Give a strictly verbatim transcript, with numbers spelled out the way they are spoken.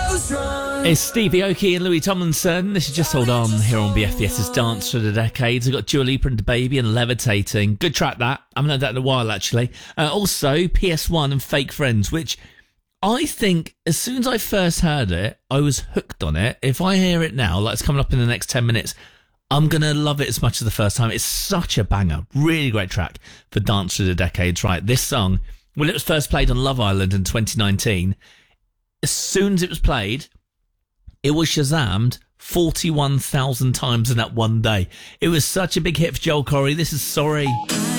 It's Stevie Aoki and Louis Tomlinson. This is Just Hold On here on B F B S's Dance Through the Decades. We've got Dua Lipa and DaBaby and Levitating. Good track, that. I haven't heard that in a while, actually. Uh, also, P S one and Fake Friends, which I think as soon as I first heard it, I was hooked on it. If I hear it now, like it's coming up in the next ten minutes, I'm going to love it as much as the first time. It's such a banger. Really great track for Dance Through the Decades, right? This song, when it was first played on Love Island in twenty nineteen, as soon as it was played, it was Shazammed forty-one thousand times in that one day. It was such a big hit for Joel Corry. This is Sorry.